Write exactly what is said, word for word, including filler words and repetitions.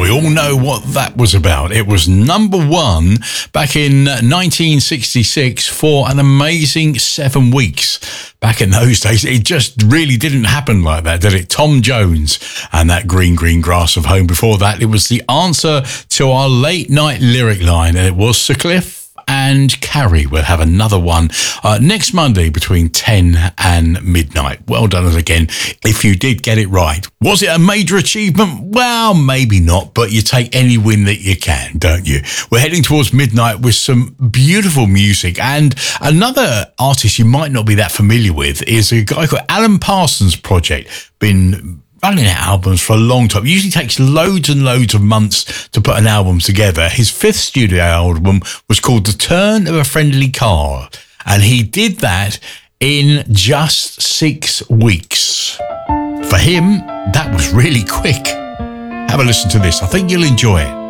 We all know what that was about. It was number one back in nineteen sixty-six for an amazing seven weeks. Back in those days, it just really didn't happen like that, did it? Tom Jones and that green, green grass of home. Before that, it was the answer to our late night lyric line, and it was Sir Cliff and Carrie. We'll have another one uh, next Monday between ten and midnight. Well done again if you did get it right. Was it a major achievement? Well, maybe not, but you take any win that you can, don't you? We're heading towards midnight with some beautiful music, and another artist you might not be that familiar with is a guy called Alan Parsons Project. Been running out albums for a long time. It usually takes loads and loads of months to put an album together. His fifth studio album was called The Turn of a Friendly Car, and he did that in just six weeks. For him, that was really quick. Have a listen to this. I think you'll enjoy it.